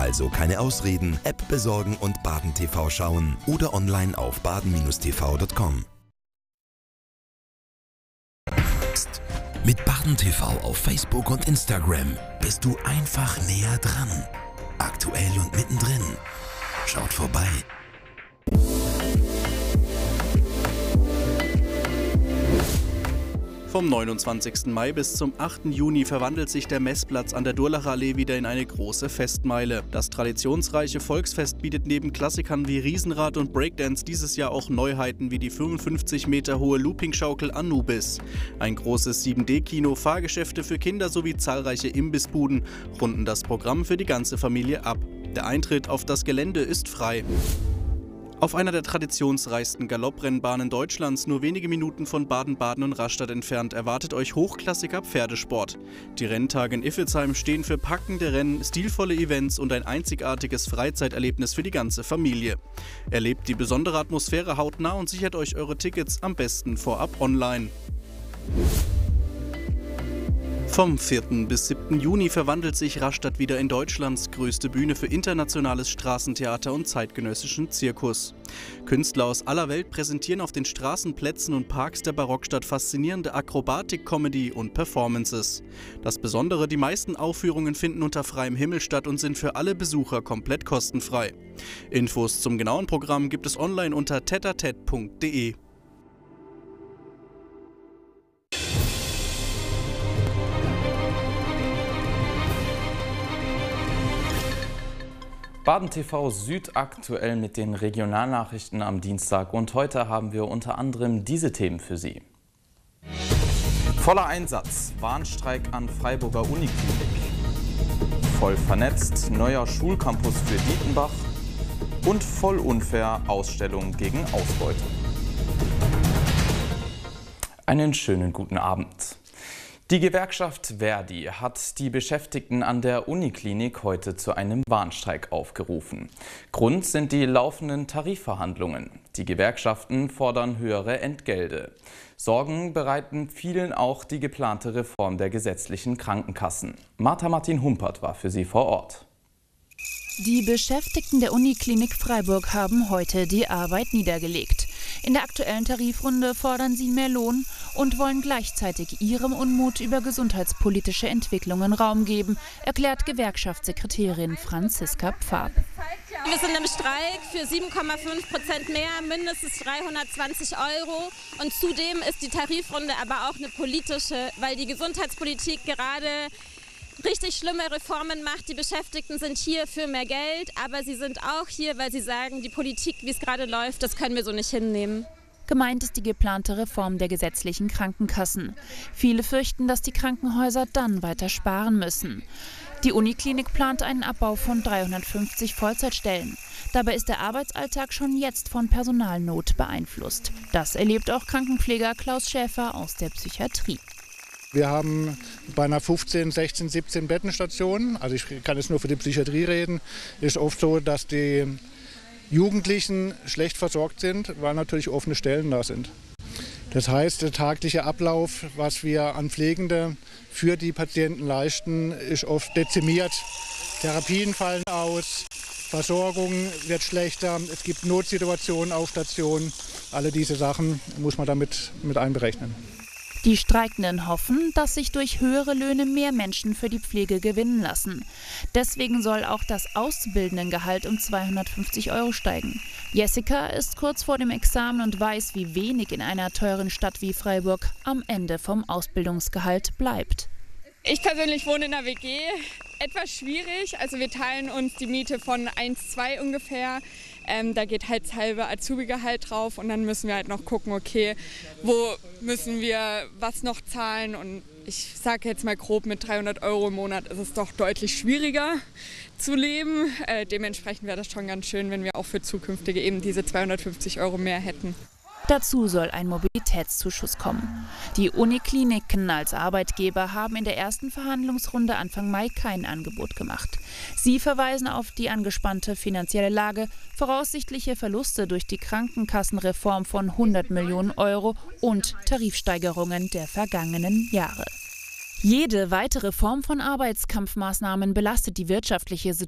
Also keine Ausreden, App besorgen und Baden TV schauen oder online auf baden-tv.com. Mit Baden TV auf Facebook und Instagram bist du einfach näher dran. Aktuell und mittendrin. Schaut vorbei. Vom 29. Mai bis zum 8. Juni verwandelt sich der Messplatz an der Durlacher Allee wieder in eine große Festmeile. Das traditionsreiche Volksfest bietet neben Klassikern wie Riesenrad und Breakdance dieses Jahr auch Neuheiten wie die 55 Meter hohe Loopingschaukel Anubis. Ein großes 7D-Kino, Fahrgeschäfte für Kinder sowie zahlreiche Imbissbuden runden das Programm für die ganze Familie ab. Der Eintritt auf das Gelände ist frei. Auf einer der traditionsreichsten Galopprennbahnen Deutschlands, nur wenige Minuten von Baden-Baden und Rastatt entfernt, erwartet euch hochklassiger Pferdesport. Die Renntage in Iffelsheim stehen für packende Rennen, stilvolle Events und ein einzigartiges Freizeiterlebnis für die ganze Familie. Erlebt die besondere Atmosphäre hautnah und sichert euch eure Tickets am besten vorab online. Vom 4. bis 7. Juni verwandelt sich Rastatt wieder in Deutschlands größte Bühne für internationales Straßentheater und zeitgenössischen Zirkus. Künstler aus aller Welt präsentieren auf den Straßenplätzen und Parks der Barockstadt faszinierende Akrobatik, Comedy und Performances. Das Besondere, die meisten Aufführungen finden unter freiem Himmel statt und sind für alle Besucher komplett kostenfrei. Infos zum genauen Programm gibt es online unter tetatet.de. Baden TV Süd aktuell mit den Regionalnachrichten am Dienstag und heute haben wir unter anderem diese Themen für Sie. Voller Einsatz, Warnstreik an Freiburger Uniklinik. Voll vernetzt, neuer Schulcampus für Dietenbach und voll unfair, Ausstellung gegen Ausbeutung. Einen schönen guten Abend. Die Gewerkschaft ver.di hat die Beschäftigten an der Uniklinik heute zu einem Warnstreik aufgerufen. Grund sind die laufenden Tarifverhandlungen. Die Gewerkschaften fordern höhere Entgelte. Sorgen bereiten vielen auch die geplante Reform der gesetzlichen Krankenkassen. Martha Martin-Humpert war für Sie vor Ort. Die Beschäftigten der Uniklinik Freiburg haben heute die Arbeit niedergelegt. In der aktuellen Tarifrunde fordern sie mehr Lohn und wollen gleichzeitig ihrem Unmut über gesundheitspolitische Entwicklungen Raum geben, erklärt Gewerkschaftssekretärin Franziska Pfab. Wir sind im Streik für 7,5% mehr, mindestens 320 €. Und zudem ist die Tarifrunde aber auch eine politische, weil die Gesundheitspolitik gerade richtig schlimme Reformen macht. Die Beschäftigten sind hier für mehr Geld, aber sie sind auch hier, weil sie sagen, die Politik, wie es gerade läuft, das können wir so nicht hinnehmen. Gemeint ist die geplante Reform der gesetzlichen Krankenkassen. Viele fürchten, dass die Krankenhäuser dann weiter sparen müssen. Die Uniklinik plant einen Abbau von 350 Vollzeitstellen. Dabei ist der Arbeitsalltag schon jetzt von Personalnot beeinflusst. Das erlebt auch Krankenpfleger Klaus Schäfer aus der Psychiatrie. Wir haben bei einer 15, 16, 17 Bettenstation, also ich kann jetzt nur für die Psychiatrie reden, ist oft so, dass die Jugendlichen schlecht versorgt sind, weil natürlich offene Stellen da sind. Das heißt, der tagliche Ablauf, was wir an Pflegende für die Patienten leisten, ist oft dezimiert. Therapien fallen aus, Versorgung wird schlechter, es gibt Notsituationen auf Stationen. Alle diese Sachen muss man damit mit einberechnen. Die Streikenden hoffen, dass sich durch höhere Löhne mehr Menschen für die Pflege gewinnen lassen. Deswegen soll auch das Auszubildendengehalt um 250 € steigen. Jessica ist kurz vor dem Examen und weiß, wie wenig in einer teuren Stadt wie Freiburg am Ende vom Ausbildungsgehalt bleibt. Ich persönlich wohne in einer WG. Etwas schwierig, also wir teilen uns die Miete von 1,2 ungefähr. Da geht halt das halbe Azubi-Gehalt drauf und dann müssen wir halt noch gucken, okay, wo müssen wir was noch zahlen. Und ich sage jetzt mal grob, mit 300 € im Monat ist es doch deutlich schwieriger zu leben. Dementsprechend wäre das schon ganz schön, wenn wir auch für zukünftige eben diese 250 € mehr hätten. Dazu soll ein Mobilitätszuschuss kommen. Die Unikliniken als Arbeitgeber haben in der ersten Verhandlungsrunde Anfang Mai kein Angebot gemacht. Sie verweisen auf die angespannte finanzielle Lage, voraussichtliche Verluste durch die Krankenkassenreform von 100 Millionen € und Tarifsteigerungen der vergangenen Jahre. Jede weitere Form von Arbeitskampfmaßnahmen belastet die wirtschaftliche Situation